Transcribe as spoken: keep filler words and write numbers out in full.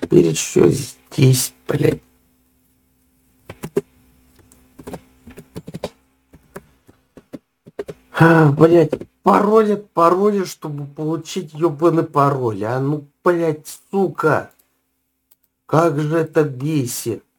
Теперь еще здесь, блядь. А, блядь, пароль от пароля, чтобы получить ёбаный пароль. А ну, блядь, сука. Как же это бесит.